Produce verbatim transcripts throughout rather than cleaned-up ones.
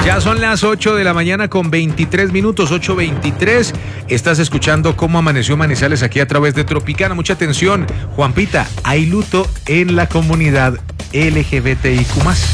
Ya son las ocho de la mañana con veintitrés minutos, ocho veintitrés. Estás escuchando cómo amaneció Manizales aquí a través de Tropicana. Mucha atención, Juanpita, hay luto en la comunidad L G B T I Q más.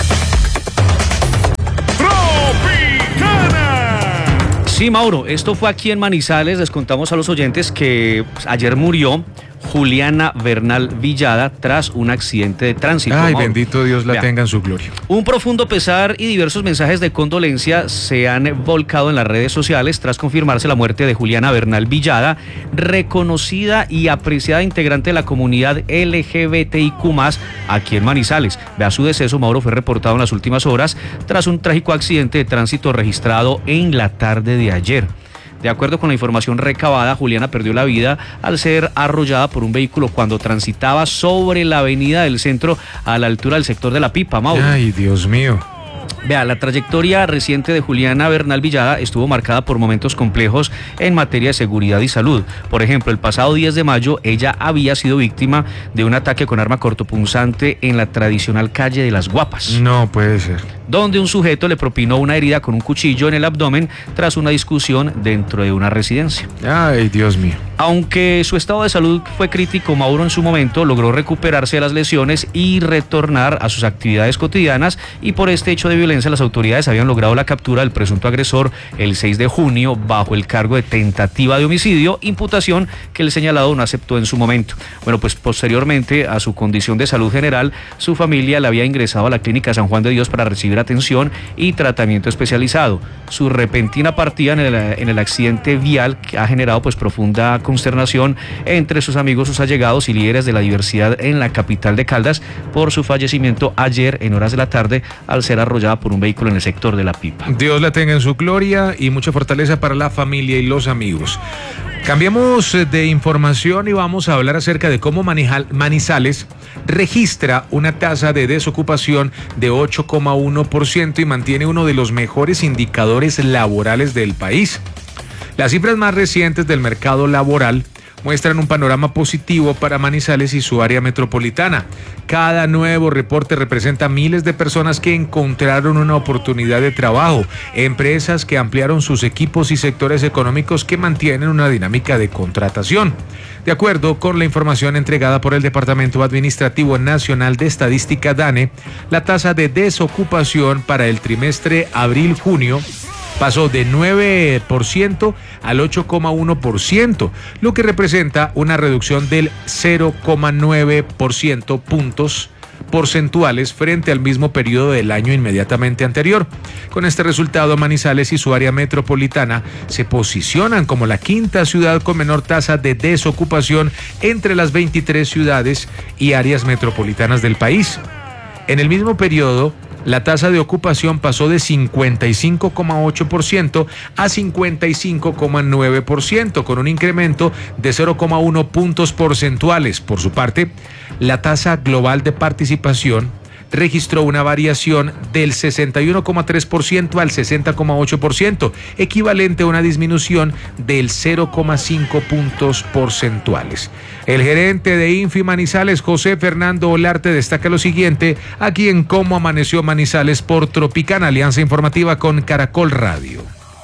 Sí, Mauro, esto fue aquí en Manizales. Les contamos a los oyentes que pues, ayer murió Juliana Bernal Villada tras un accidente de tránsito. Ay, Mauro. bendito Dios la Vea, tenga en su gloria. Un profundo pesar y diversos mensajes de condolencia se han volcado en las redes sociales tras confirmarse la muerte de Juliana Bernal Villada, reconocida y apreciada integrante de la comunidad L G B T I Q más, aquí en Manizales. Vea, su deceso, Mauro, fue reportado en las últimas horas tras un trágico accidente de tránsito registrado en la tarde de ayer. De acuerdo con la información recabada, Juliana perdió la vida al ser arrollada por un vehículo cuando transitaba sobre la avenida del centro a la altura del sector de La Pipa, Mauro. Ay, Dios mío. Vea, la trayectoria reciente de Juliana Bernal Villada estuvo marcada por momentos complejos en materia de seguridad y salud. Por ejemplo, el pasado diez de mayo, ella había sido víctima de un ataque con arma cortopunzante en la tradicional calle de Las Guapas. No puede ser. Donde un sujeto le propinó una herida con un cuchillo en el abdomen tras una discusión dentro de una residencia. Ay, Dios mío. Aunque su estado de salud fue crítico, Mauro en su momento logró recuperarse de las lesiones y retornar a sus actividades cotidianas, y por este hecho de violencia las autoridades habían logrado la captura del presunto agresor el seis de junio bajo el cargo de tentativa de homicidio, imputación que el señalado no aceptó en su momento. Bueno, pues posteriormente a su condición de salud general, su familia la había ingresado a la clínica San Juan de Dios para recibir atención y tratamiento especializado. Su repentina partida en el, en el accidente vial que ha generado pues profunda consternación entre sus amigos, sus allegados y líderes de la diversidad en la capital de Caldas por su fallecimiento ayer en horas de la tarde al ser arrollada por un vehículo en el sector de La Pipa. Dios la tenga en su gloria y mucha fortaleza para la familia y los amigos. Cambiamos de información y vamos a hablar acerca de cómo Manizales registra una tasa de desocupación de ocho coma uno por ciento y mantiene uno de los mejores indicadores laborales del país. Las cifras más recientes del mercado laboral muestran un panorama positivo para Manizales y su área metropolitana. Cada nuevo reporte representa miles de personas que encontraron una oportunidad de trabajo, empresas que ampliaron sus equipos y sectores económicos que mantienen una dinámica de contratación. De acuerdo con la información entregada por el Departamento Administrativo Nacional de Estadística DANE, la tasa de desocupación para el trimestre abril-junio pasó de nueve por ciento al ocho coma uno por ciento, lo que representa una reducción del cero coma nueve por ciento puntos porcentuales frente al mismo periodo del año inmediatamente anterior. Con este resultado, Manizales y su área metropolitana se posicionan como la quinta ciudad con menor tasa de desocupación entre las veintitrés ciudades y áreas metropolitanas del país. En el mismo periodo, la tasa de ocupación pasó de cincuenta y cinco coma ocho por ciento a cincuenta y cinco coma nueve por ciento, con un incremento de cero coma uno puntos porcentuales. Por su parte, la tasa global de participación registró una variación del sesenta y uno coma tres por ciento al sesenta coma ocho por ciento, equivalente a una disminución del cero coma cinco puntos porcentuales. El gerente de Infi Manizales, José Fernando Olarte, destaca lo siguiente aquí en Cómo Amaneció Manizales por Tropicana, alianza informativa con Caracol Radio.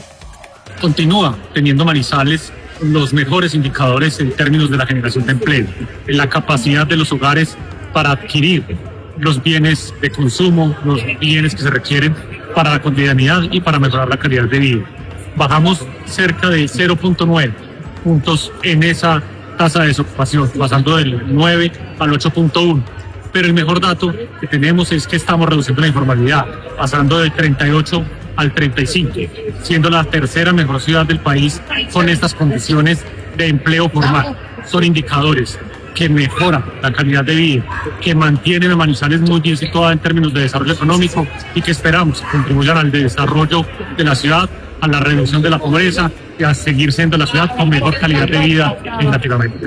Continúa teniendo Manizales los mejores indicadores en términos de la generación de empleo, en la capacidad de los hogares para adquirir los bienes de consumo, los bienes que se requieren para la cotidianidad y para mejorar la calidad de vida. Bajamos cerca de cero punto nueve puntos en esa tasa de desocupación, pasando del nueve al ocho punto uno. Pero el mejor dato que tenemos es que estamos reduciendo la informalidad, pasando del treinta y ocho al treinta y cinco, siendo la tercera mejor ciudad del país con estas condiciones de empleo formal. Son indicadores que mejoran la calidad de vida, que mantienen a Manizales muy bien situada en términos de desarrollo económico y que esperamos contribuyan al desarrollo de la ciudad, a la reducción de la pobreza y a seguir siendo la ciudad con mejor calidad de vida en Latinoamérica.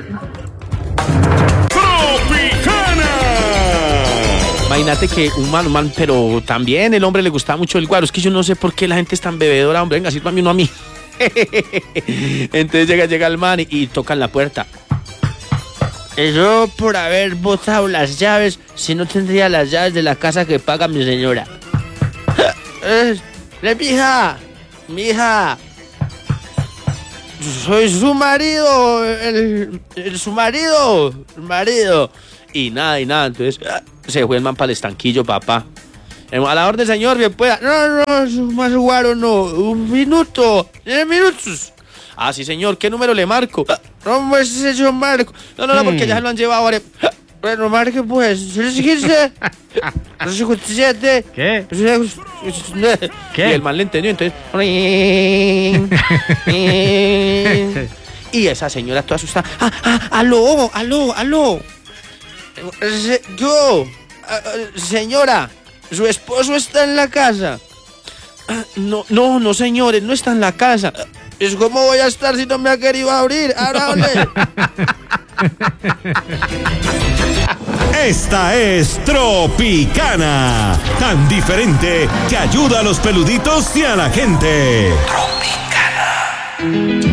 Imagínate que un man, un man, pero también el hombre le gustaba mucho el guaro. Es que yo no sé por qué la gente es tan bebedora, hombre. Venga, sírvame uno a mí. Entonces llega, llega el man y, y toca en la puerta. Eso por haber botado las llaves, si no tendría las llaves de la casa que paga mi señora. Le, mija, mija. Soy su marido, el, el su marido, el marido. Y nada, y nada, entonces se fue el man para el estanquillo, papá. A la orden, señor, bien pueda. No, no, no, más guaro no. Un minuto, diez minutos. Ah, sí, señor, ¿qué número le marco? No, pues yo marco. No, no, no, porque ya se lo han llevado. Ahora. Bueno, marque pues. quince, siete. ¿Qué? ¿Qué? Y el man le entendió, entonces. Y esa señora toda asustada. Ah, ah, aló, aló, aló. Yo, señora, su esposo está en la casa. No, no, no, señores, no está en la casa. Es como voy a estar si no me ha querido abrir. Ahora, ¿dónde? Esta es Tropicana, tan diferente que ayuda a los peluditos y a la gente. Tropicana.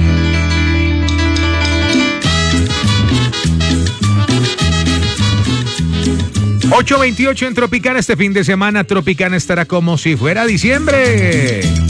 ocho veintiocho en Tropicana este fin de semana. Tropicana estará como si fuera diciembre.